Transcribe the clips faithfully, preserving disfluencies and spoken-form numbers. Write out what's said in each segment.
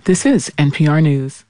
This is N P R News.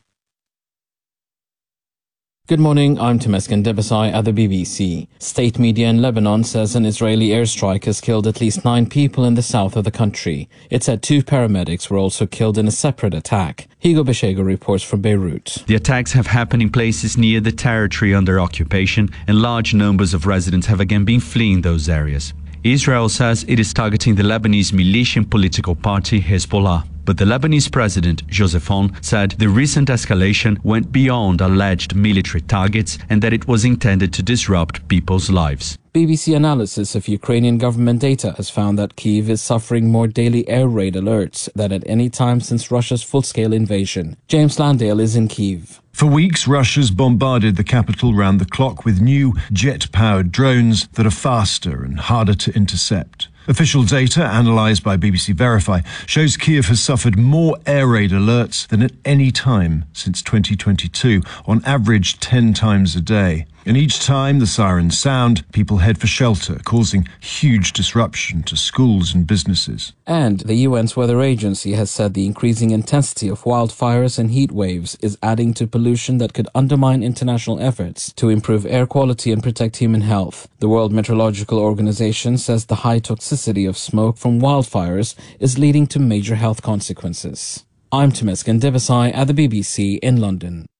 Good morning, I'm Temesgen Debesai at the B B C. State media in Lebanon says an Israeli airstrike has killed at least nine people in the south of the country. It said two paramedics were also killed in a separate attack. Higo Beshego reports from Beirut. The attacks have happened in places near the territory under occupation, and large numbers of residents have again been fleeing those areas. Israel says it is targeting the Lebanese militia political party Hezbollah. But the Lebanese president, Joseph Aoun, said the recent escalation went beyond alleged military targets and that it was intended to disrupt people's lives. B B C analysis of Ukrainian government data has found that Kyiv is suffering more daily air raid alerts than at any time since Russia's full-scale invasion. James Landale is in Kyiv. For weeks, Russia's bombarded the capital round the clock with new jet-powered drones that are faster and harder to intercept. Official data, analysed by B B C Verify, shows Kyiv has suffered more air raid alerts than at any time since twenty twenty-two, on average ten times a day. And each time the sirens sound, people head for shelter, causing huge disruption to schools and businesses. And the U N's weather agency has said the increasing intensity of wildfires and heat waves is adding to pollution that could undermine international efforts to improve air quality and protect human health. The World Meteorological Organization says the high toxicity of smoke from wildfires is leading to major health consequences. I'm Temesgen Debesai at the B B C in London.